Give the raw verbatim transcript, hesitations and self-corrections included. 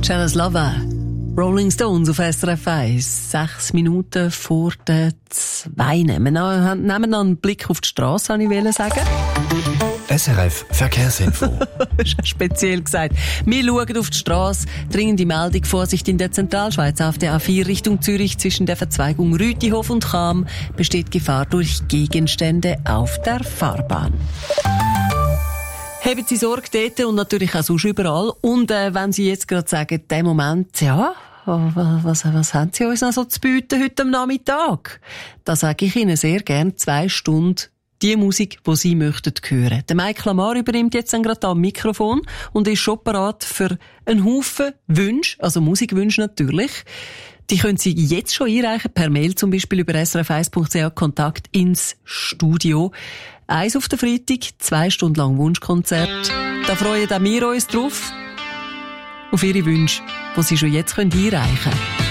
Jealous Lover, Rolling Stones auf S R F eins. Sechs Minuten vor der zwei. Wir nehmen noch einen Blick auf die Strasse, wollte ich sagen. S R F Verkehrsinfo. Das ist speziell gesagt. Wir schauen auf die Strasse. Dringende Meldung: Vorsicht in der Zentralschweiz. Auf der A vier Richtung Zürich zwischen der Verzweigung Rütihof und Cham besteht Gefahr durch Gegenstände auf der Fahrbahn. Haben Sie Sorge dort und natürlich auch sonst überall. Und äh, wenn Sie jetzt gerade sagen, der Moment, ja, was, was haben Sie uns noch so zu bieten heute am Nachmittag? Da sage ich Ihnen sehr gern zwei Stunden die Musik, die Sie möchten hören. Der Mike Lamar übernimmt jetzt dann gerade am Mikrofon und ist schon bereit für einen Haufen Wünsche, also Musikwünsche natürlich. Die können Sie jetzt schon einreichen, per Mail zum Beispiel über s r f eins punkt c h, Kontakt ins Studio. Eins auf den Freitag, zwei Stunden lang Wunschkonzert. Da freuen auch wir uns drauf. Auf Ihre Wünsche, die Sie schon jetzt einreichen können.